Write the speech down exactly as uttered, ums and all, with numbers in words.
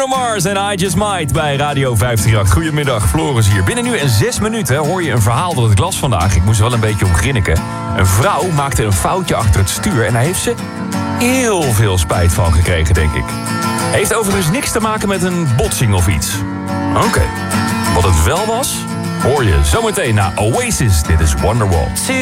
Mars en I Just Might bij Radio vijfhonderdachttien. Goedemiddag, Floris hier. Binnen nu en zes minuten hoor je een verhaal door het glas vandaag. Ik moest er wel een beetje om grinniken. Een vrouw maakte een foutje achter het stuur en daar heeft ze heel veel spijt van gekregen, denk ik. Heeft overigens niks te maken met een botsing of iets. Oké. Okay. Wat het wel was, hoor je zometeen na Oasis. Dit is Wonderwall.